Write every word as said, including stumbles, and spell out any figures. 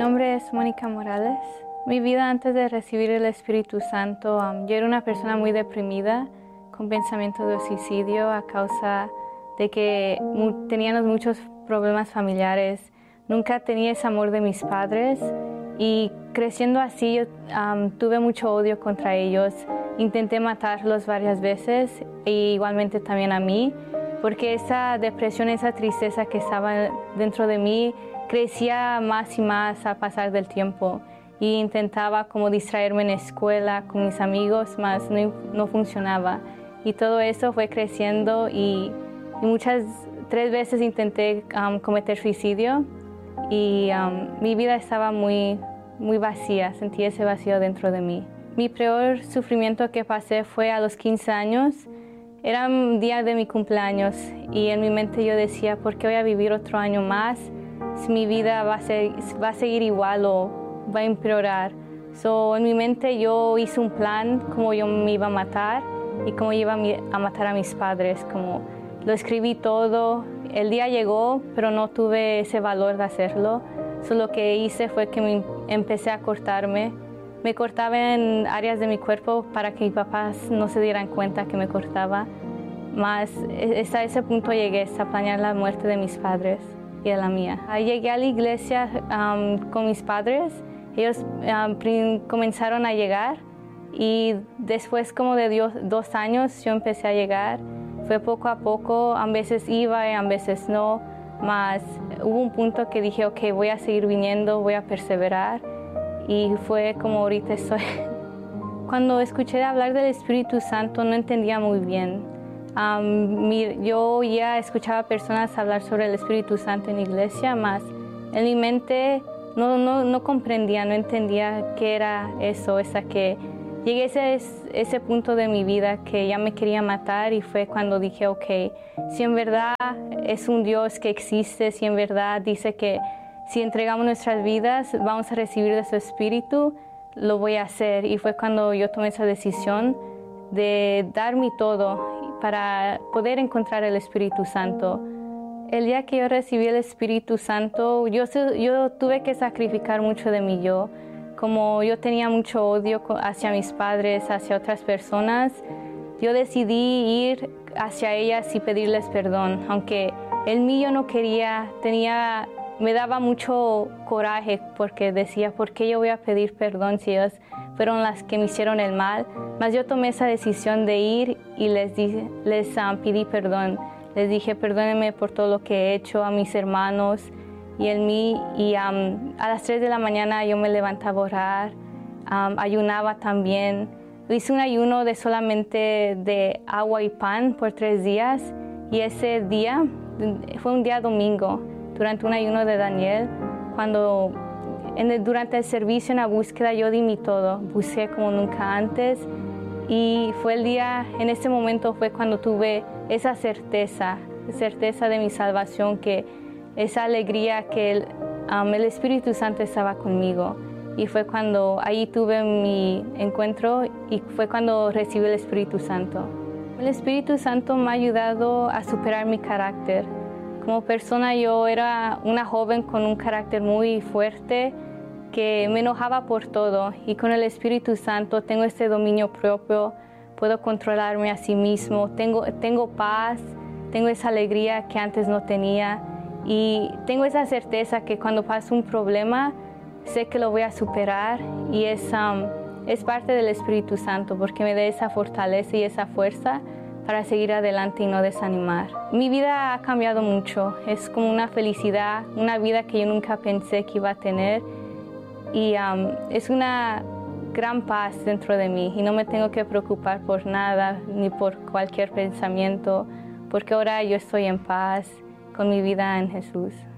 nombre es Mónica Morales. Mi vida antes de recibir el Espíritu Santo, um, yo era una persona muy deprimida, con pensamientos de suicidio a causa de que mu teníamos muchos problemas familiares. Nunca tenía ese amor de mis padres y creciendo así yo um, tuve mucho odio contra ellos. Intenté matarlos varias veces e igualmente también a mí, porque esa depresión, esa tristeza que estaba dentro de mí crecía más y más al pasar del tiempo. Y intentaba como distraerme en la escuela con mis amigos, mas no, no funcionaba. Y todo eso fue creciendo y, y muchas, tres veces intenté um, cometer suicidio y um, mi vida estaba muy, muy vacía, sentía ese vacío dentro de mí. Mi peor sufrimiento que pasé fue a los quince años, era un día de mi cumpleaños y en mi mente yo decía, ¿por qué voy a vivir otro año más si mi vida va a, ser, va a seguir igual o va a empeorar? So, en mi mente yo hice un plan cómo yo me iba a matar y cómo iba a matar a mis padres. Como lo escribí todo, el día llegó, pero no tuve ese valor de hacerlo. So, lo que hice fue que me empecé a cortarme. Me cortaba en áreas de mi cuerpo para que mis papás no se dieran cuenta que me cortaba. Mas hasta ese punto llegué a planear la muerte de mis padres y de la mía. Llegué a la iglesia um, con mis padres. Ellos um, comenzaron a llegar y después como de Dios, dos años yo empecé a llegar. Fue poco a poco, a veces iba y a veces no, mas hubo un punto que dije, ok, voy a seguir viniendo, voy a perseverar y fue como ahorita estoy. Cuando escuché hablar del Espíritu Santo no entendía muy bien. Um, mi, yo ya escuchaba personas hablar sobre el Espíritu Santo en la iglesia, mas en mi mente No, no, no comprendía, no entendía qué era eso, hasta que llegué a ese, ese punto de mi vida que ya me quería matar y fue cuando dije, ok, si en verdad es un Dios que existe, si en verdad dice que si entregamos nuestras vidas vamos a recibir de su Espíritu, lo voy a hacer. Y fue cuando yo tomé esa decisión de dar mi todo para poder encontrar el Espíritu Santo. El día que yo recibí el Espíritu Santo, yo, yo tuve que sacrificar mucho de mí yo. Como yo tenía mucho odio hacia mis padres, hacia otras personas, yo decidí ir hacia ellas y pedirles perdón. Aunque el mío no quería, tenía, me daba mucho coraje porque decía, ¿por qué yo voy a pedir perdón si ellas fueron las que me hicieron el mal? Mas yo tomé esa decisión de ir y les, di, les um, pedí perdón. Les dije, perdónenme por todo lo que he hecho a mis hermanos y en mí. Y um, a las tres de la mañana yo me levantaba a orar, um, ayunaba también. Hice un ayuno de solamente de agua y pan por tres días. Y ese día fue un día domingo, durante un ayuno de Daniel. Cuando en el, durante el servicio en la búsqueda yo di mi todo, busqué como nunca antes. Y fue el día, en ese momento fue cuando tuve esa certeza, certeza de mi salvación, que esa alegría que el, um, el Espíritu Santo estaba conmigo. Y fue cuando ahí tuve mi encuentro y fue cuando recibí el Espíritu Santo. El Espíritu Santo me ha ayudado a superar mi carácter. Como persona yo era una joven con un carácter muy fuerte, que me enojaba por todo, y con el Espíritu Santo tengo este dominio propio, puedo controlarme a sí mismo, tengo, tengo paz, tengo esa alegría que antes no tenía y tengo esa certeza que cuando pasa un problema sé que lo voy a superar y es, um, es parte del Espíritu Santo porque me da esa fortaleza y esa fuerza para seguir adelante y no desanimar. Mi vida ha cambiado mucho, es como una felicidad, una vida que yo nunca pensé que iba a tener. Y um, es una gran paz dentro de mí y no me tengo que preocupar por nada ni por cualquier pensamiento, porque ahora yo estoy en paz con mi vida en Jesús.